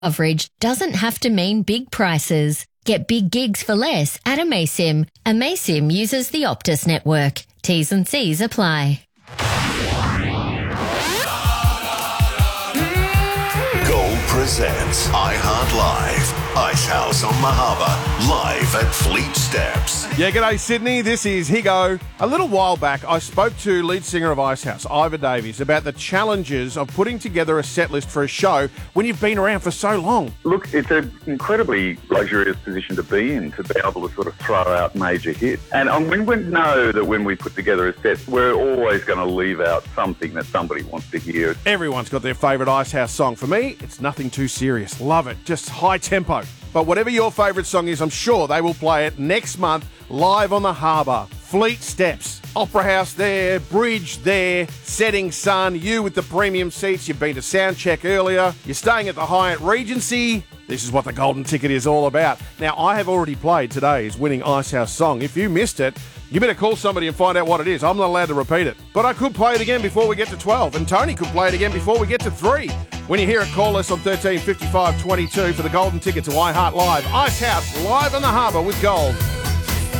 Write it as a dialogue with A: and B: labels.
A: Coverage doesn't have to mean big prices. Get big gigs for less at Amaysim. Amaysim uses the Optus network. T's and C's apply.
B: Gold presents iHeart Live. Icehouse on Mahaba, live at Fleet Steps.
C: Yeah, g'day Sydney, this is Higo. A little while back, I spoke to lead singer of Icehouse, Ivor Davies, about the challenges of putting together a set list for a show when you've been around for so long.
D: Look, it's an incredibly luxurious position to be in, to be able to sort of throw out major hits. And we know that when we put together a set, we're always going to leave out something that somebody wants to hear.
C: Everyone's got their favourite Icehouse song. For me, it's nothing too serious. Love it. Just high tempo. But whatever your favourite song is, I'm sure they will play it next month live on the harbour. Fleet Steps. Opera House there, Bridge there, setting sun, you with the premium seats. You've been to Soundcheck earlier. You're staying at the Hyatt Regency. This is what the Golden Ticket is all about. Now, I have already played today's winning Icehouse song. If you missed it, you better call somebody and find out what it is. I'm not allowed to repeat it. But I could play it again before we get to 12, and Tony could play it again before we get to 3. When you hear it, call us on 13 55 22 for the Golden Ticket to iHeart Live. Icehouse live on the harbour with Gold.